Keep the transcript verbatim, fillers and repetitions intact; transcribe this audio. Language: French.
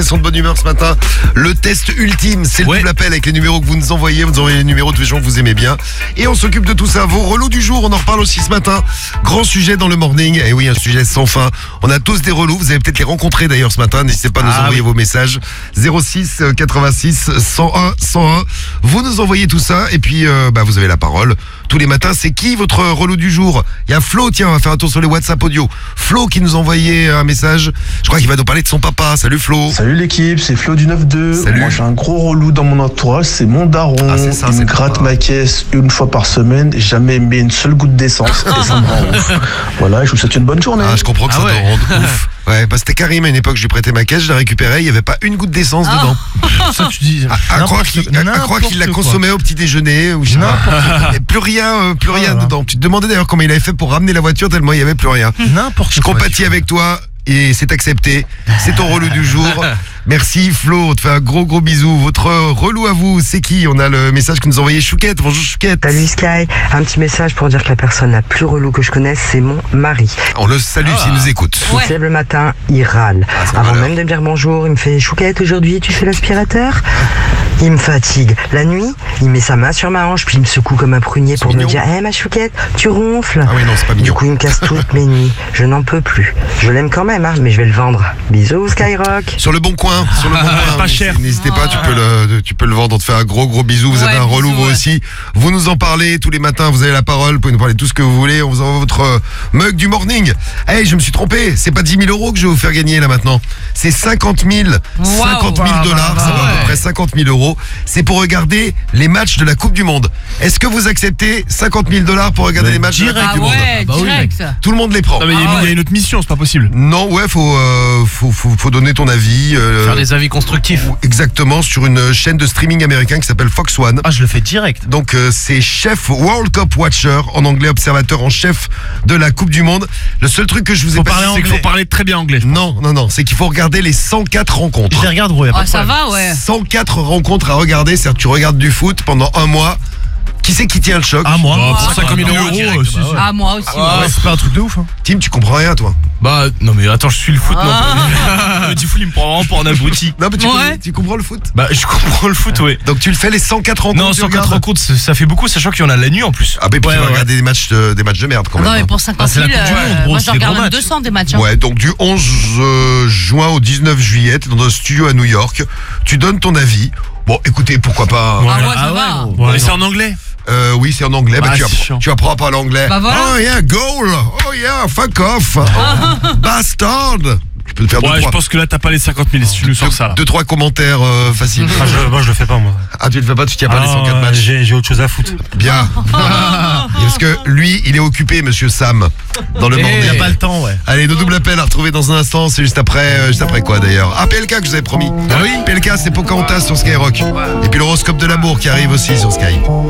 sensation de bonne humeur ce matin. Le test ultime, c'est le Ouais. double appel avec les numéros que vous nous envoyez. Vous nous envoyez les numéros de les gens que vous aimez bien. Et on s'occupe de tout ça. Vos relous du jour, on en reparle aussi ce matin. Grand sujet dans le morning. Et oui, un sujet sans fin. On a tous des relous. Vous allez peut-être les rencontrer d'ailleurs ce matin. N'hésitez pas à nous Ah, envoyer oui. vos messages. zéro six quatre-vingt-six cent un cent un. Vous nous envoyez tout ça. Et puis, euh, bah, vous avez la parole. Tous les matins, c'est qui votre relou du jour? Il y a Flo, tiens, on va faire un tour sur les WhatsApp audio. Flo qui nous a envoyé un message. Je crois qu'il va nous parler de son papa. Salut Flo. Salut l'équipe, c'est Flo du neuf deux. Salut. Moi j'ai un gros relou dans mon entourage, c'est mon daron. Ah, c'est ça, Il c'est me le gratte papa. ma caisse une fois par semaine, jamais mis une seule goutte d'essence et ça me rend ouf. Voilà, je vous souhaite une bonne journée. Ah, je comprends que Ah ça ouais. te rende ouf. Ouais, bah c'était Karim à une époque, je lui prêtais ma caisse, je la récupérais, il n'y avait pas une goutte d'essence dedans. Ça, tu dis. À, à croire qu'il à- à croire qu'il la consommait au petit déjeuner ou je sais pas. Et plus rien, euh, plus rien Voilà. dedans. Tu te demandais d'ailleurs comment il avait fait pour ramener la voiture tellement il n'y avait plus rien. N'importe Je compatis avec toi et c'est accepté. C'est ton relou du jour. Merci Flo, on te fait un gros gros bisou. Votre relou à vous, c'est qui? On a le message que nous a envoyé Chouquette. Bonjour Chouquette. Salut Sky, un petit message pour dire que la personne la plus relou que je connaisse, c'est mon mari. On le salue s'il nous écoute. Il se lève le matin, il râle. Ah, c'est Avant malheur. même de me dire bonjour, il me fait Chouquette, aujourd'hui tu fais l'aspirateur? Il me fatigue. La nuit, il met sa main sur ma hanche, puis il me secoue comme un prunier pour mignon. me dire Eh ma Chouquette, tu ronfles? Ah oui, non, c'est pas Du mignon. coup, il me casse toutes mes nuits. Je n'en peux plus. Je l'aime quand même, hein, mais je vais le vendre. Bisous Skyrock. Sur le bon coin, sur le bon coin. Pas cher. N'hésitez pas, tu peux le, tu peux le vendre. On te fait un gros gros bisou. Vous avez Ouais, un relou bisous, vous ouais. aussi. Vous nous en parlez tous les matins. Vous avez la parole. Vous pouvez nous parler de tout ce que vous voulez. On vous envoie votre euh, mug du morning. Hey, je me suis trompé. C'est pas dix mille euros que je vais vous faire gagner là maintenant. C'est cinquante mille. Wow. cinquante mille dollars. Ça va à peu près cinquante mille euros. C'est pour regarder les matchs de la Coupe du Monde. Est-ce que vous acceptez cinquante mille dollars pour regarder Mais les matchs de la direct. Coupe Ah du Monde? ouais, Bah oui, direct. Tout le monde les prend. Non, mais il y a- Ah il y a ouais. une autre mission, c'est pas possible. Non, ouais, faut, euh, faut, faut, faut donner ton avis. euh, Faire des avis constructifs. Exactement, sur une chaîne de streaming américain qui s'appelle Fox One. Ah, je le fais direct. Donc euh, c'est chef World Cup Watcher, en anglais observateur en chef de la Coupe du Monde. Le seul truc que je vous ai Faut pas parler dit, c'est anglais. qu'il Faut parler très bien anglais. je pense. Non, non, non, c'est qu'il faut regarder les cent quatre rencontres. Je les regarde, gros. y a pas Ah, de ça problème. va, ouais. cent quatre rencontres à regarder, c'est-à-dire que tu regardes du foot pendant un mois. Qui c'est qui tient le choc? Ah, moi, Bah, pour cinquante mille euros, direct, euh, si, bah si. ouais. Ah, moi aussi. Ah, ouais. c'est pas un truc de ouf. Hein. Tim, tu comprends rien, toi. Bah, non, mais attends, je suis le foot, Ah. non. Le petit foot, il me prend vraiment pour un abruti. Non, mais tu, Ouais. connais- tu comprends le foot? Bah, je comprends le foot, ouais. Donc tu le fais les cent quatre rencontres. Non, tu cent quatre regardes rencontres, ça ça fait beaucoup, sachant qu'il y en a la nuit en plus. Ah, mais puis Ouais, tu vas ouais, regarder des matchs, de, des matchs de merde quand Ah même. non, mais hein. pour cinquante c'est la mille, Coupe du euh, Monde, gros, moi c'est je des regarde gros même matchs. deux cents des matchs. hein. Ouais, donc du onze euh, juin au dix-neuf juillet, t'es dans un studio à New York, tu donnes ton avis. Bon, écoutez, pourquoi pas. Ah ouais, ça va. gros. Mais c'est en anglais. Euh, oui, c'est en anglais, Ah, bah, tu, c'est apprends, chiant. tu apprends pas l'anglais. Bah voilà. Oh yeah, goal. Oh yeah, fuck off. Oh, bastard. Tu peux te faire deux, Ouais, je trois, pense que là, t'as pas les cinquante mille si tu nous sors ça. là. deux, trois commentaires euh, faciles. Ah, je, moi je le fais pas moi. Ah, tu le fais pas, tu tiens pas Ah, les cent quatre euh, matchs. J'ai j'ai autre chose à foutre. Bien. Parce que lui, il est occupé, monsieur Sam, dans le Eh, morning. y a pas le temps, ouais. Allez, nos doubles appels à retrouver dans un instant. C'est juste après, euh, juste après quoi d'ailleurs? Ah, P L K que je vous avais promis. Ah oui, P L K, c'est Pocahontas sur Skyrock. Et puis l'horoscope de l'amour qui arrive aussi sur Sky.